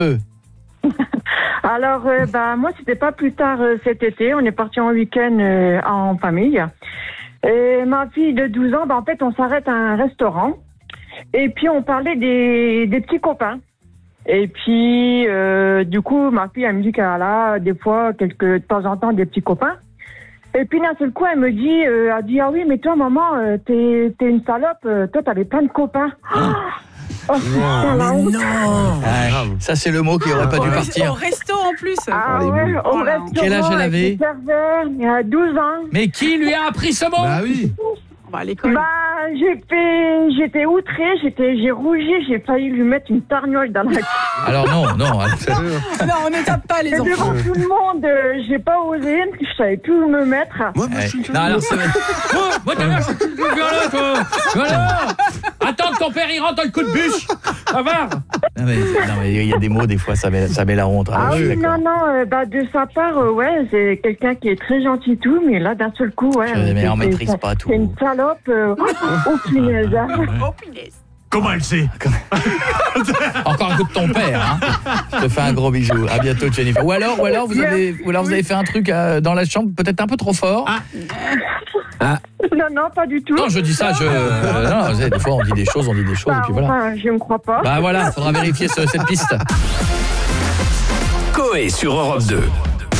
Alors, moi, c'était pas plus tard cet été. On est parti en week-end en famille. Et ma fille de 12 ans, en fait, on s'arrête à un restaurant. Et puis, on parlait des petits copains. Et puis, du coup, ma fille, elle me dit qu'elle a des fois, de temps en temps, des petits copains. Et puis, d'un seul coup, elle me dit, ah oui, mais toi, maman, t'es une salope. Toi, t'avais plein de copains. Non. Ça, c'est le mot qui aurait pas dû partir. Au resto en plus. Au restaurant. Quel âge elle avait? Il y a 12 ans. Mais qui lui a appris ce mot? Bah oui. On va à l'école. J'étais outrée, j'ai rougi, j'ai failli lui mettre une tarniole dans la gueule. Alors non. Non, on ne tape pas les Et enfants. devant tout le monde, j'ai pas osé, parce que je savais plus où me mettre. Moi, je suis une Non, alors c'est... Voilà. Attends que ton père il rentre le coup de bûche. Ça va. Non mais il y a des mots des fois ça met la honte. Ah oui, d'accord. non, de sa part, ouais, c'est quelqu'un qui est très gentil tout, mais là, d'un seul coup, ouais. Mais on maîtrise pas tout. C'est une salope, au punaise. Oh punaise. Comment elle sait? Encore un coup de ton père. Je te fais un gros bisou. À bientôt, Jennifer. Ou alors vous avez fait un truc dans la chambre peut-être un peu trop fort. Non, pas du tout. Non, je dis ça. Non, vous savez, des fois on dit des choses et puis voilà. Enfin, je ne crois pas. Bah voilà, faudra vérifier cette piste. Coé sur Europe 2.